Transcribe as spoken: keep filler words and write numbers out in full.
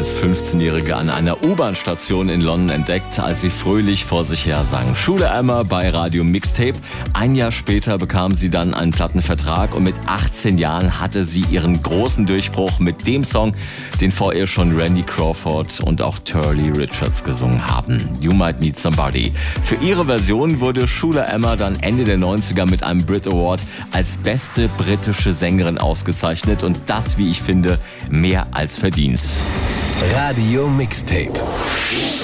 als fünfzehnjährige an einer U-Bahn-Station in London entdeckt, als sie fröhlich vor sich her sang. Schule Emma bei Radio Mixtape. Ein Jahr später bekam sie dann einen Plattenvertrag und mit achtzehn Jahren hatte sie ihren großen Durchbruch mit dem Song, den vor ihr schon Randy Crawford und auch Turley Richards gesungen haben. You Might Need Somebody. Für ihre Version wurde Schule Emma dann Ende der neunziger mit einem Brit Award als beste britische Sängerin ausgezeichnet und das, wie ich finde, mehr als verdient. Radio Mixtape.